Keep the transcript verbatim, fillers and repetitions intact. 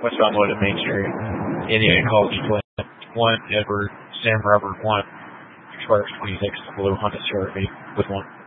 westbound load at Main Street. Indiana College Plan. one, Edward, Sam Robert, one. Expires twenty-six, blue Honda C R V with one.